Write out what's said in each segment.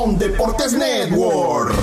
Deportes Network.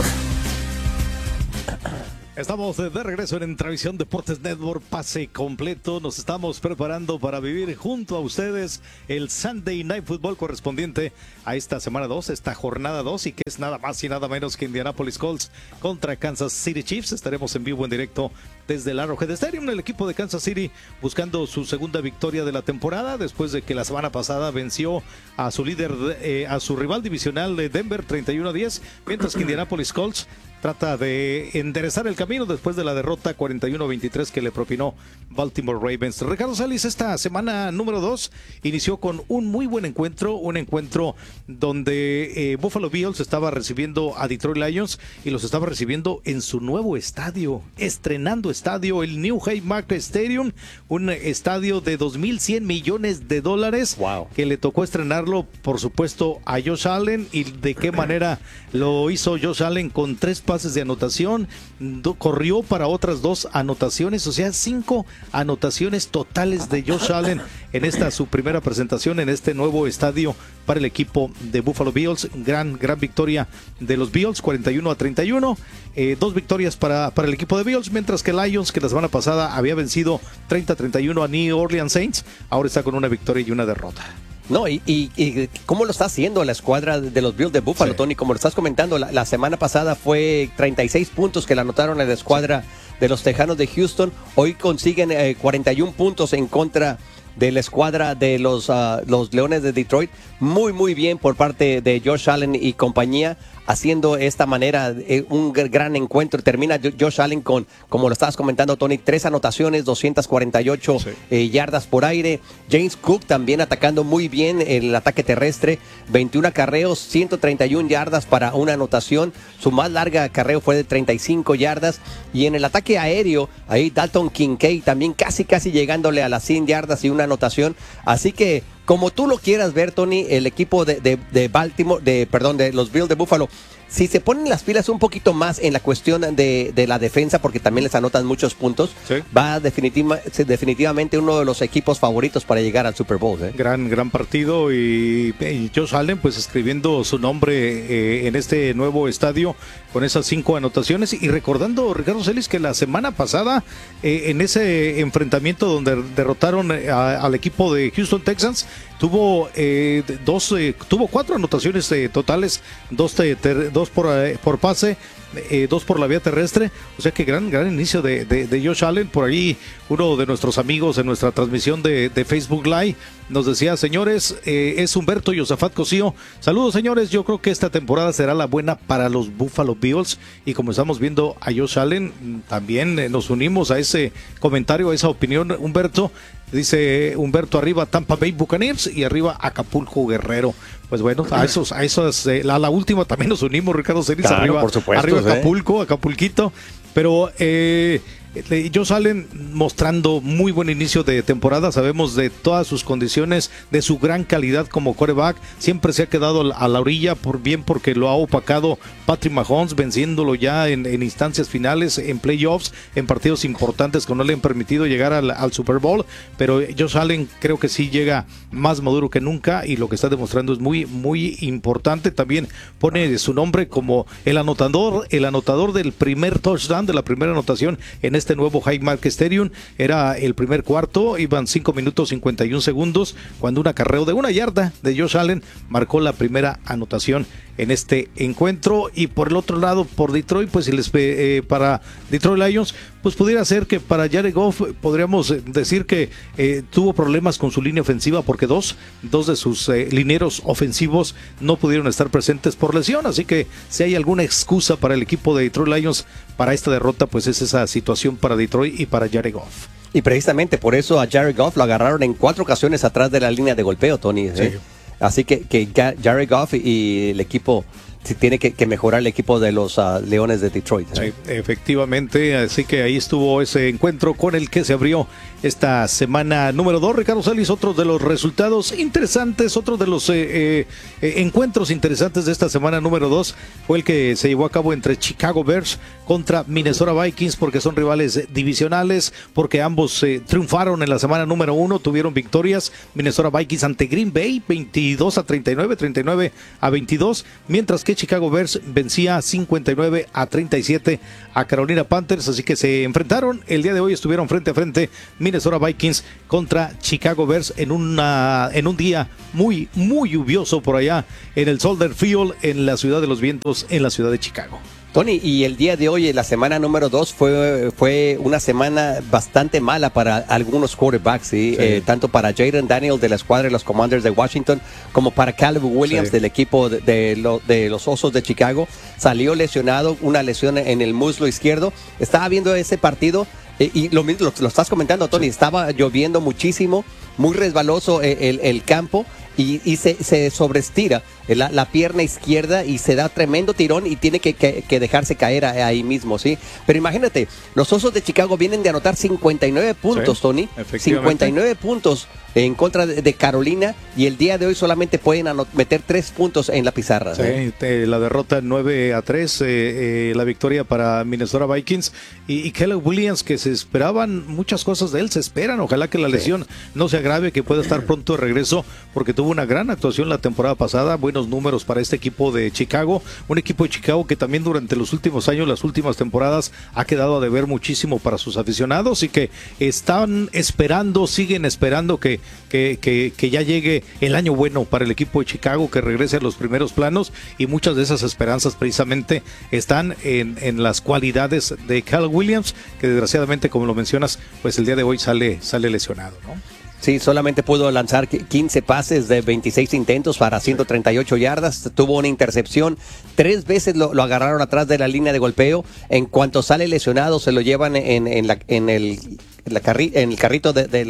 Estamos de regreso en Entravisión Deportes Network, pase completo. Nos estamos preparando para vivir junto a ustedes el Sunday Night Football correspondiente a esta semana 2, esta jornada 2, y que es nada más y nada menos que Indianapolis Colts contra Kansas City Chiefs. Estaremos en vivo, en directo desde el Arrowhead Stadium. El equipo de Kansas City buscando su segunda victoria de la temporada después de que la semana pasada venció a su líder, a su rival divisional de Denver 31-10, mientras que Indianapolis Colts trata de enderezar el camino después de la derrota 41-23 que le propinó Baltimore Ravens. Ricardo Salis, esta semana número 2 inició con un muy buen encuentro, un encuentro donde Buffalo Bills estaba recibiendo a Detroit Lions y los estaba recibiendo en su nuevo estadio, estrenando estadio, el New Haymarket Stadium, un estadio de $2,100 millones, wow, que le tocó estrenarlo, por supuesto, a Josh Allen. Y de qué manera lo hizo Josh Allen, con 3 pases de anotación, corrió para otras 2 anotaciones, o sea, 5 anotaciones totales de Josh Allen en esta su primera presentación en este nuevo estadio para el equipo de Buffalo Bills. Gran victoria de los Bills, 41-31, 2 victorias para el equipo de Bills, mientras que Lions, que la semana pasada había vencido 30-31 a New Orleans Saints, ahora está con una victoria y una derrota. No, y cómo lo está haciendo la escuadra de los Bills de Buffalo, sí. Tony, como lo estás comentando, la semana pasada fue 36 puntos que le anotaron a la escuadra de los Tejanos de Houston. Hoy consiguen 41 puntos en contra de la escuadra de los Leones de Detroit. Muy bien por parte de Josh Allen y compañía, haciendo esta manera un gran encuentro. Termina Josh Allen con, como lo estabas comentando, Tony, 3 anotaciones, 248 yardas por aire. James Cook también atacando muy bien el ataque terrestre, 21 acarreos, 131 yardas para una anotación. Su más larga acarreo fue de 35 yardas. Y en el ataque aéreo, ahí Dalton Kincaid también casi llegándole a las 100 yardas y una anotación. Así que, como tú lo quieras ver, Tony, el equipo de Baltimore, de los Bills de Buffalo, si se ponen las pilas un poquito más en la cuestión de la defensa, porque también les anotan muchos puntos, sí, va definitivamente uno de los equipos favoritos para llegar al Super Bowl. Gran partido, y Josh Allen pues escribiendo su nombre en este nuevo estadio con esas 5 anotaciones. Y recordando, Ricardo Celis, que la semana pasada en ese enfrentamiento donde derrotaron al equipo de Houston Texans, tuvo 4 anotaciones totales, 2 por pase, 2 por la vía terrestre. O sea que gran inicio de Josh Allen. Por ahí uno de nuestros amigos en nuestra transmisión de Facebook Live nos decía: señores, es Humberto Yosafat Cosío, saludos señores, yo creo que esta temporada será la buena para los Buffalo Bills. Y como estamos viendo a Josh Allen, también nos unimos a ese comentario, a esa opinión, Humberto. Dice Humberto: arriba Tampa Bay Buccaneers y arriba Acapulco Guerrero. Pues bueno, a la última también nos unimos, Ricardo Celis. Claro, arriba, por supuesto, arriba Acapulco, Acapulquito. Pero Josh Allen mostrando muy buen inicio de temporada. Sabemos de todas sus condiciones, de su gran calidad como quarterback. Siempre se ha quedado a la orilla, porque lo ha opacado Patrick Mahomes, venciéndolo ya en instancias finales, en playoffs, en partidos importantes que no le han permitido llegar al Super Bowl. Pero Josh Allen creo que sí llega más maduro que nunca, y lo que está demostrando es muy importante. También pone su nombre como el anotador del primer touchdown, de la primera anotación en este nuevo Haymarket Stadium. Era el primer cuarto, iban 5 minutos 51 segundos cuando un acarreo de 1 yarda de Josh Allen marcó la primera anotación en este encuentro. Y por el otro lado, por Detroit, pues para Detroit Lions, pues pudiera ser que para Jared Goff podríamos decir que tuvo problemas con su línea ofensiva, porque dos de sus linieros ofensivos no pudieron estar presentes por lesión. Así que si hay alguna excusa para el equipo de Detroit Lions para esta derrota, pues es esa situación para Detroit y para Jared Goff. Y precisamente por eso a Jared Goff lo agarraron en 4 ocasiones atrás de la línea de golpeo, Tony. Sí. Así que Jared Goff y el equipo tiene que mejorar, el equipo de los Leones de Detroit. Sí, efectivamente, así que ahí estuvo ese encuentro con el que se abrió esta semana número 2. Ricardo Celis, otro de los resultados interesantes, otro de los encuentros interesantes de esta semana número 2 fue el que se llevó a cabo entre Chicago Bears contra Minnesota Vikings, porque son rivales divisionales, porque ambos triunfaron en la semana número 1, tuvieron victorias. Minnesota Vikings ante Green Bay 22-39, 39-22, mientras que Chicago Bears vencía 59-37 a Carolina Panthers. Así que se enfrentaron el día de hoy, estuvieron frente a frente Minnesota Vikings contra Chicago Bears en un día muy lluvioso por allá en el Soldier Field, en la ciudad de los vientos, en la ciudad de Chicago. Tony, y el día de hoy, en la semana número 2, fue una semana bastante mala para algunos quarterbacks, ¿sí? Sí. Tanto para Jayden Daniels de la escuadra de los Commanders de Washington, como para Caleb Williams, sí, del equipo de los Osos de Chicago. Salió lesionado, una lesión en el muslo izquierdo. Estaba viendo ese partido y lo mismo lo estás comentando, Tony. Sí. Estaba lloviendo muchísimo, muy resbaloso el campo. Y se sobreestira la pierna izquierda y se da tremendo tirón y tiene que dejarse caer ahí mismo, ¿sí? Pero imagínate, los Osos de Chicago vienen de anotar 59 puntos, sí, Tony. 59 puntos en contra de Carolina, y el día de hoy solamente pueden meter 3 puntos en la pizarra. Sí, la derrota 9-3, la victoria para Minnesota Vikings y Caleb Williams, que se esperaban muchas cosas de él, se esperan, ojalá que la lesión no se agrave, que pueda estar pronto de regreso, porque tuvo una gran actuación la temporada pasada, buenos números para este equipo de Chicago, un equipo de Chicago que también durante los últimos años, las últimas temporadas, ha quedado a deber muchísimo para sus aficionados, y que están esperando, siguen esperando que ya llegue el año bueno para el equipo de Chicago, que regrese a los primeros planos, y muchas de esas esperanzas precisamente están en las cualidades de Caleb Williams, que desgraciadamente, como lo mencionas, pues el día de hoy sale lesionado, ¿no? Sí, solamente pudo lanzar 15 pases de 26 intentos para 138 yardas. Tuvo una intercepción. 3 veces lo agarraron atrás de la línea de golpeo. En cuanto sale lesionado, se lo llevan en el carrito de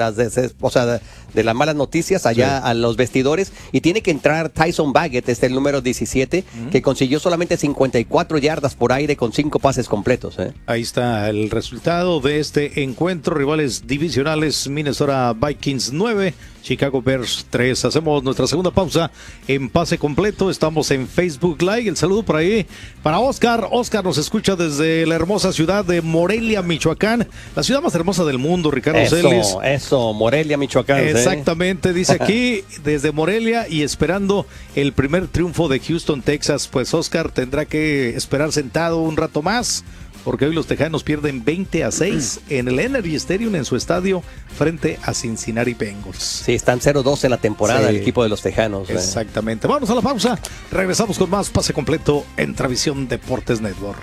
las malas noticias allá, sí, a los vestidores, y tiene que entrar Tyson Bagent, el número 17, que consiguió solamente 54 yardas por aire con 5 pases completos. Ahí está el resultado de este encuentro. Rivales divisionales: Minnesota Vikings 9, Chicago Bears 3. Hacemos nuestra segunda pausa en Pase Completo. Estamos en Facebook Live. El saludo por ahí para Oscar. Oscar nos escucha desde la hermosa ciudad de Morelia, Michoacán, la ciudad más hermosa del mundo, Ricardo Celis. Eso, Morelia, Michoacán. Exactamente, dice aquí desde Morelia, y esperando el primer triunfo de Houston, Texas. Pues Oscar tendrá que esperar sentado un rato más, porque hoy los tejanos pierden 20-6 en el Energy Stadium, en su estadio, frente a Cincinnati Bengals. Sí, están 0-2 en la temporada, sí, el equipo de los tejanos. Exactamente. Vamos a la pausa. Regresamos con más Pase Completo en Travisión Deportes Network.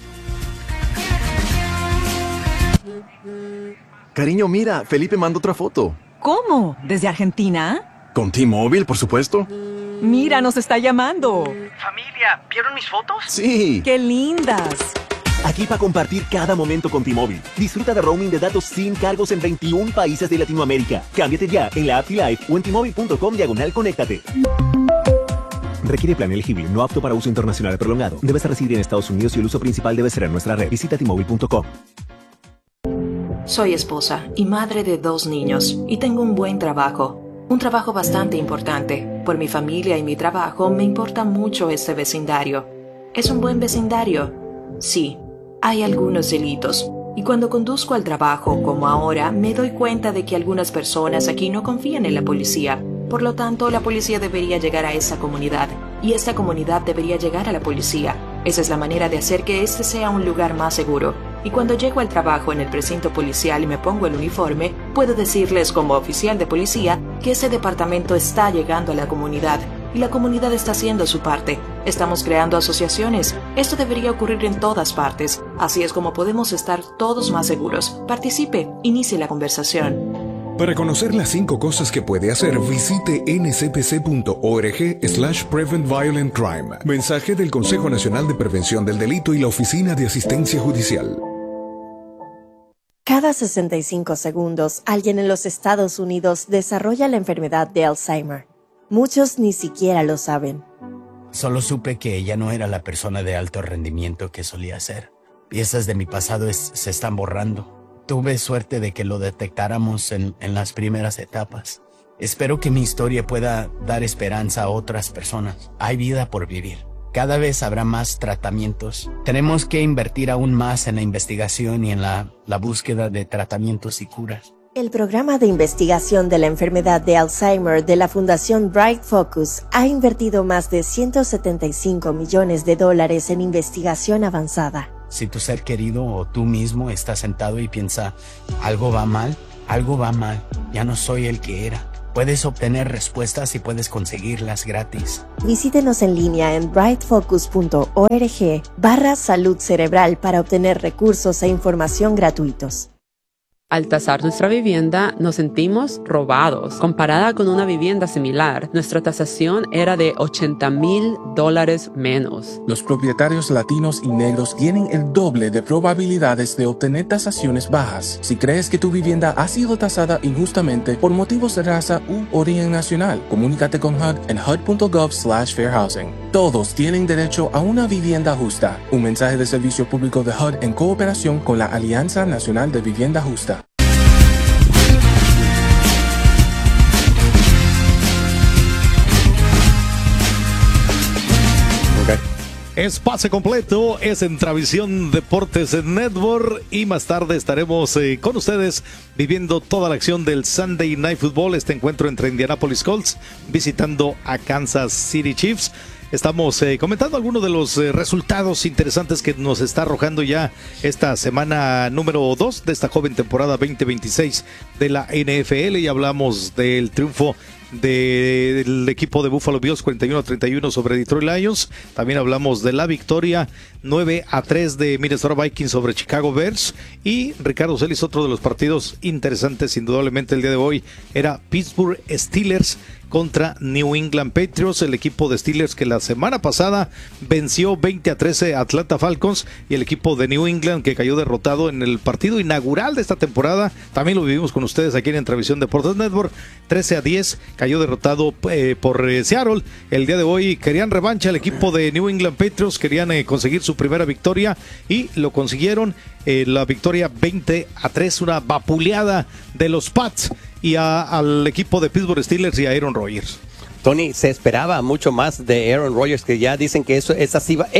Cariño, mira, Felipe mandó otra foto. ¿Cómo? ¿Desde Argentina? Con T-Mobile, por supuesto. Mira, nos está llamando. Familia, ¿vieron mis fotos? Sí. ¡Qué lindas! Aquí para compartir cada momento con T-Mobile. Disfruta de roaming de datos sin cargos en 21 países de Latinoamérica. Cámbiate ya en la app T-Life o en T-Mobile.com/conéctate. Requiere plan elegible, no apto para uso internacional prolongado. Debes residir en Estados Unidos y el uso principal debe ser en nuestra red. Visita T-Mobile.com. Soy esposa y madre de 2 niños y tengo un buen trabajo. Un trabajo bastante importante. Por mi familia y mi trabajo me importa mucho este vecindario. ¿Es un buen vecindario? Sí. Hay algunos delitos, y cuando conduzco al trabajo, como ahora, me doy cuenta de que algunas personas aquí no confían en la policía. Por lo tanto, la policía debería llegar a esa comunidad, y esta comunidad debería llegar a la policía. Esa es la manera de hacer que este sea un lugar más seguro. Y cuando llego al trabajo en el precinto policial y me pongo el uniforme, puedo decirles como oficial de policía que ese departamento está llegando a la comunidad. Y la comunidad está haciendo su parte. Estamos creando asociaciones. Esto debería ocurrir en todas partes. Así es como podemos estar todos más seguros. Participe, inicie la conversación. Para conocer las 5 cosas que puede hacer, visite ncpc.org/Prevent Violent Crime. Mensaje del Consejo Nacional de Prevención del Delito y la Oficina de Asistencia Judicial. Cada 65 segundos, alguien en los Estados Unidos desarrolla la enfermedad de Alzheimer. Muchos ni siquiera lo saben. Solo supe que ella no era la persona de alto rendimiento que solía ser. Piezas de mi pasado se están borrando. tuve suerte de que lo detectáramos en las primeras etapas. Espero que mi historia pueda dar esperanza a otras personas. Hay vida por vivir. Cada vez habrá más tratamientos. Tenemos que invertir aún más en la investigación y en la búsqueda de tratamientos y curas. El programa de investigación de la enfermedad de Alzheimer de la Fundación Bright Focus ha invertido más de $175 millones en investigación avanzada. Si tu ser querido o tú mismo estás sentado y piensa, algo va mal, ya no soy el que era. Puedes obtener respuestas y puedes conseguirlas gratis. Visítenos en línea en brightfocus.org/salud cerebral para obtener recursos e información gratuitos. Al tasar nuestra vivienda, nos sentimos robados. Comparada con una vivienda similar, nuestra tasación era de $80,000 menos. Los propietarios latinos y negros tienen el doble de probabilidades de obtener tasaciones bajas. Si crees que tu vivienda ha sido tasada injustamente por motivos de raza u origen nacional, comunícate con HUD en hud.gov/fairhousing. Todos tienen derecho a una vivienda justa. Un mensaje de servicio público de HUD en cooperación con la Alianza Nacional de Vivienda Justa. Es pase completo, es en Travisión Deportes Network y más tarde estaremos con ustedes viviendo toda la acción del Sunday Night Football, este encuentro entre Indianapolis Colts visitando a Kansas City Chiefs. Estamos comentando algunos de los resultados interesantes que nos está arrojando ya esta semana número 2 de esta joven temporada 2026 de la NFL y hablamos del triunfo del equipo de Buffalo Bills 41-31 sobre Detroit Lions. También hablamos de la victoria 9-3 de Minnesota Vikings sobre Chicago Bears. Y Ricardo Celis, otro de los partidos interesantes indudablemente el día de hoy era Pittsburgh Steelers contra New England Patriots, el equipo de Steelers que la semana pasada venció 20-13 a Atlanta Falcons, y el equipo de New England que cayó derrotado en el partido inaugural de esta temporada. También lo vivimos con ustedes aquí en Travisión Deportes Network. 13-10 cayó derrotado por Seattle. El día de hoy querían revancha el equipo de New England Patriots, querían conseguir su primera victoria y lo consiguieron. La victoria 20-3, una vapuleada de los Pats y al equipo de Pittsburgh Steelers y a Aaron Rodgers. Tony, se esperaba mucho más de Aaron Rodgers, que ya dicen que esta sí va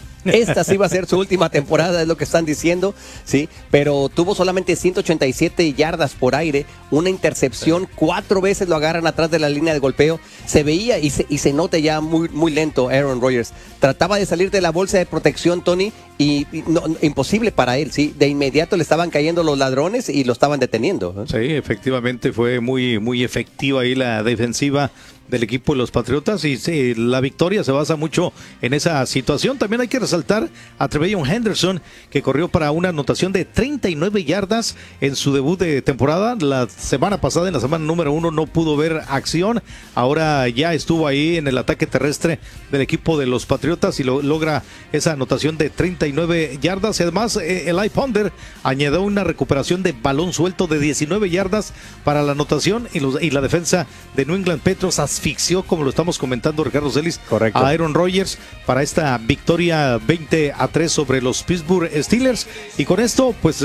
a ser su última temporada, es lo que están diciendo, sí, pero tuvo solamente 187 yardas por aire, una intercepción, 4 veces lo agarran atrás de la línea de golpeo, se veía y se nota ya muy lento Aaron Rodgers. Trataba de salir de la bolsa de protección, Tony, y no, imposible para él, sí, de inmediato le estaban cayendo los ladrones y lo estaban deteniendo, ¿eh? Sí, efectivamente fue muy efectiva ahí la defensiva del equipo de los Patriotas, y sí, la victoria se basa mucho en esa situación. También hay que resaltar a Trevelyan Henderson, que corrió para una anotación de 39 yardas en su debut de temporada. La semana pasada, en la semana número 1, no pudo ver acción. Ahora ya estuvo ahí en el ataque terrestre del equipo de los Patriotas y logra esa anotación de 39 yardas. Y además, Eli Ponder añadió una recuperación de balón suelto de 19 yardas para la anotación, y la defensa de New England Patriots asfixió, como lo estamos comentando, Ricardo Celis, correcto, a Aaron Rodgers para esta victoria 20-3 sobre los Pittsburgh Steelers. Y con esto, pues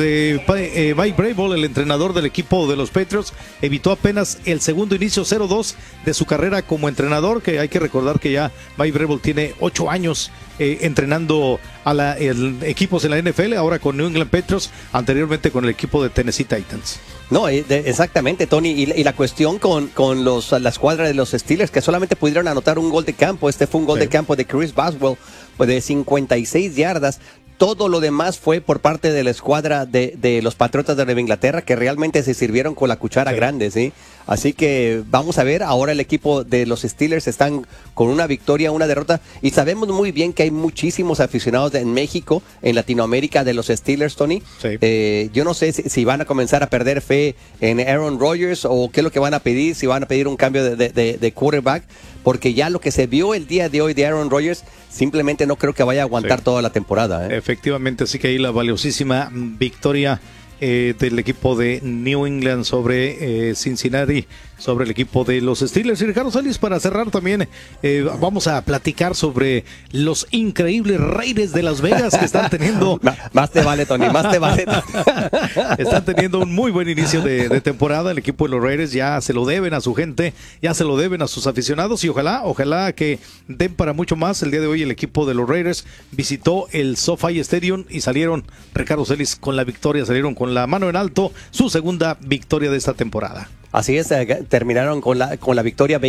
Mike Vrabel, el entrenador del equipo de los Patriots, evitó apenas el segundo inicio 0-2 de su carrera como entrenador, que hay que recordar que ya Mike Vrabel tiene 8 años entrenando a equipos en la NFL, ahora con New England Patriots, anteriormente con el equipo de Tennessee Titans. No, exactamente, Tony, y la cuestión con la escuadra de los Steelers, que solamente pudieron anotar un gol de campo. Este fue un gol de campo de Chris Boswell, pues de 56 yardas. Todo lo demás fue por parte de la escuadra de los Patriotas de Nueva Inglaterra, que realmente se sirvieron con la cuchara grande, ¿sí? Así que vamos a ver, ahora el equipo de los Steelers están con una victoria, una derrota, y sabemos muy bien que hay muchísimos aficionados en México, en Latinoamérica, de los Steelers, Tony. Sí. Yo no sé si van a comenzar a perder fe en Aaron Rodgers o qué es lo que van a pedir, si van a pedir un cambio de quarterback, porque ya lo que se vio el día de hoy de Aaron Rodgers, simplemente no creo que vaya a aguantar toda la temporada, ¿eh? Efectivamente, así que ahí la valiosísima victoria del equipo de New England sobre Cincinnati sobre el equipo de los Steelers. Y Ricardo Celis, para cerrar también, vamos a platicar sobre los increíbles Raiders de Las Vegas que están teniendo... Más te vale, Tony, más te vale. Están teniendo un muy buen inicio de temporada. El equipo de los Raiders ya se lo deben a su gente, ya se lo deben a sus aficionados y ojalá que den para mucho más. El día de hoy el equipo de los Raiders visitó el SoFi Stadium y salieron, Ricardo Celis, con la victoria, salieron con la mano en alto, su segunda victoria de esta temporada. Así es, terminaron con la victoria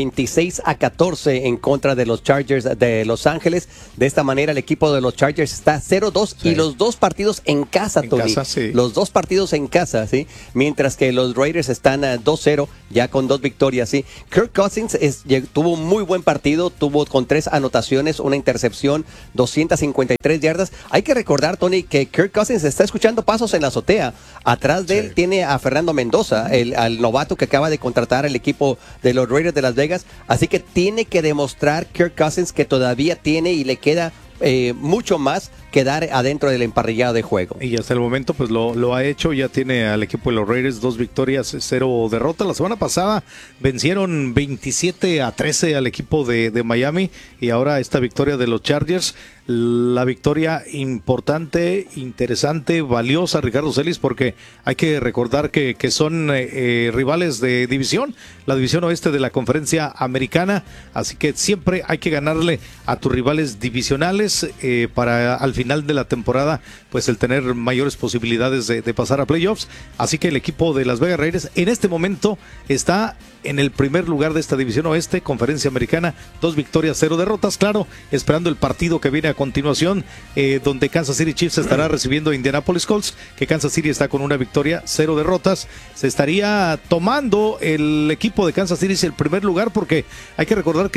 26-14 en contra de los Chargers de Los Ángeles. De esta manera el equipo de los Chargers está 0-2 y los dos partidos en casa, Tony. Los dos partidos en casa, ¿sí? Mientras que los Raiders están 2-0 ya con 2 victorias, ¿sí? Kirk Cousins tuvo un muy buen partido, tuvo con 3 anotaciones, una intercepción, 253 yardas. Hay que recordar, Tony, que Kirk Cousins está escuchando pasos en la azotea. Atrás de él tiene a Fernando Mendoza, al novato que acaba de contratar el equipo de los Raiders de Las Vegas, así que tiene que demostrar Kirk Cousins que todavía tiene y le queda mucho más que dar adentro del emparrillado de juego. Y hasta el momento pues lo ha hecho, ya tiene al equipo de los Raiders 2 victorias, 0 derrotas. La semana pasada vencieron 27-13 al equipo de Miami y ahora esta victoria de los Chargers, la victoria importante, interesante, valiosa, Ricardo Celis, porque hay que recordar que son rivales de división, la división oeste de la conferencia americana, así que siempre hay que ganarle a tus rivales divisionales para al final de la temporada pues el tener mayores posibilidades de pasar a playoffs. Así que el equipo de Las Vegas Raiders en este momento está en el primer lugar de esta división oeste, conferencia americana, 2 victorias, 0 derrotas, claro, esperando el partido que viene a continuación, donde Kansas City Chiefs estará recibiendo a Indianapolis Colts, que Kansas City está con 1 victoria, 0 derrotas. Se estaría tomando el equipo de Kansas City el primer lugar, porque hay que recordar que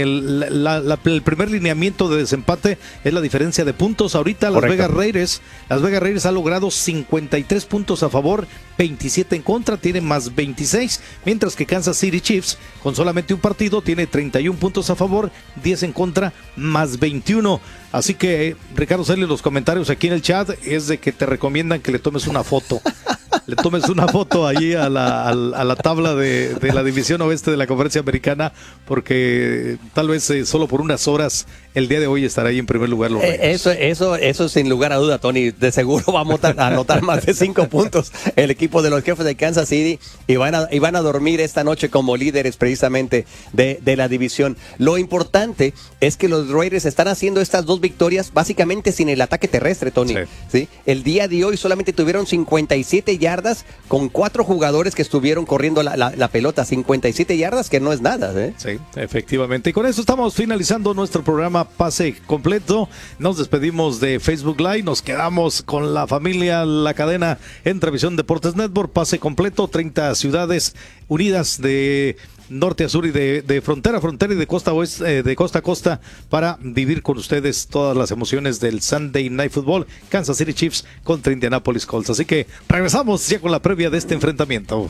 el primer lineamiento de desempate es la diferencia de puntos. Ahorita Las Vegas Raiders ha logrado 53 puntos a favor, 27 en contra, tiene más 26, mientras que Kansas City Chiefs, con solamente un partido, tiene 31 puntos a favor, 10 en contra, más 21. Así que, Ricardo Celis, los comentarios aquí en el chat es de que te recomiendan que le tomes una foto. Le tomes una foto allí a la tabla de la división oeste de la conferencia americana, porque tal vez solo por unas horas el día de hoy estará ahí en primer lugar los Raiders. Eso sin lugar a duda, Tony. De seguro va a anotar más de 5 puntos el equipo de los Jefes de Kansas City y van a dormir esta noche como líderes precisamente de la división. Lo importante es que los Raiders están haciendo estas 2 victorias básicamente sin el ataque terrestre, Tony. ¿Sí? El día de hoy solamente tuvieron 57 yardas con 4 jugadores que estuvieron corriendo la pelota. 57 yardas, que no es nada, ¿eh? Sí, efectivamente. Y con eso estamos finalizando nuestro programa Pase Completo. Nos despedimos de Facebook Live, nos quedamos con la familia, la cadena Entrevisión Deportes Network. Pase completo, 30 ciudades unidas de norte a sur y de frontera a frontera y de costa a oeste, de costa a costa, para vivir con ustedes todas las emociones del Sunday Night Football, Kansas City Chiefs contra Indianapolis Colts. Así que regresamos ya con la previa de este enfrentamiento.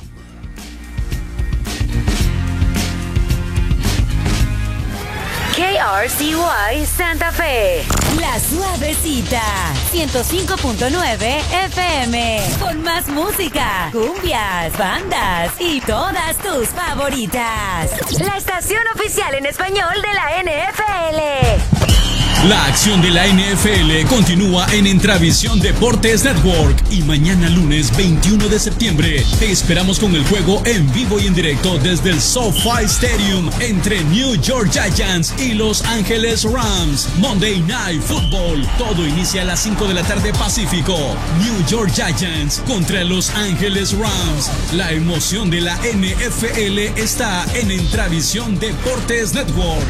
KRCY Santa Fe, La Suavecita, 105.9 FM, con más música, cumbias, bandas y todas tus favoritas. la estación oficial en español de la NFL. La acción de la NFL continúa en Entravisión Deportes Network y mañana lunes 21 de septiembre te esperamos con el juego en vivo y en directo desde el SoFi Stadium entre New York Giants y Los Ángeles Rams. Monday Night Football. Todo inicia a las 5 de la tarde Pacífico. New York Giants contra Los Ángeles Rams. La emoción de la NFL está en Entravisión Deportes Network.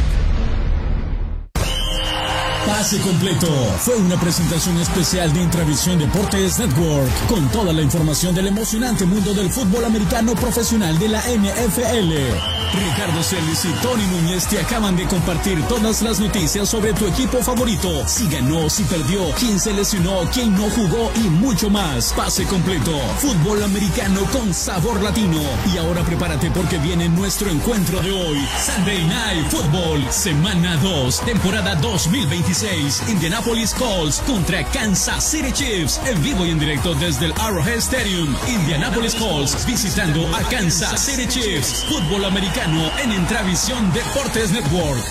Pase completo fue una presentación especial de Intravisión Deportes Network, con toda la información del emocionante mundo del fútbol americano profesional de la NFL. Ricardo Celis y Tony Núñez te acaban de compartir todas las noticias sobre tu equipo favorito. Si ganó, si perdió, quién se lesionó, quién no jugó y mucho más. Pase completo. Fútbol americano con sabor latino. Y ahora prepárate porque viene nuestro encuentro de hoy. Sunday Night Football, semana 2, temporada 2026. Indianapolis Colts contra Kansas City Chiefs. En vivo y en directo desde el Arrowhead Stadium. Indianapolis Colts visitando a Kansas City Chiefs. Fútbol americano en Intravisión Deportes Network.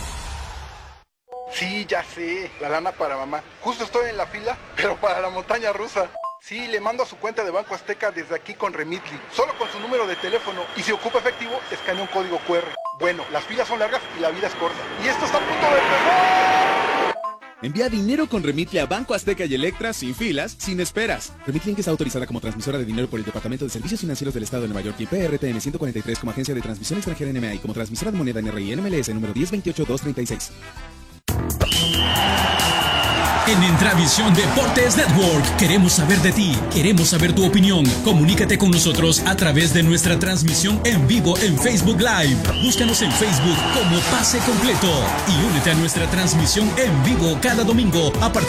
Sí, ya sé, la lana para mamá. Justo estoy en la fila, pero para la montaña rusa. Sí, le mando a su cuenta de Banco Azteca desde aquí con Remitly. Solo con su número de teléfono. Y si ocupa efectivo, escanea un código QR. Bueno, las filas son largas y la vida es corta. Y esto está a punto de empezar. Envía dinero con Remitly a Banco Azteca y Electra sin filas, sin esperas. Remitly Inc. está autorizada como transmisora de dinero por el Departamento de Servicios Financieros del Estado de Nueva York y PRTN 143 como agencia de transmisión extranjera NMA y como transmisora de moneda NRI NMLS número 1028236. En Intravisión Deportes Network queremos saber de ti, queremos saber tu opinión. Comunícate con nosotros a través de nuestra transmisión en vivo en Facebook Live. Búscanos en Facebook como Pase Completo y únete a nuestra transmisión en vivo cada domingo a partir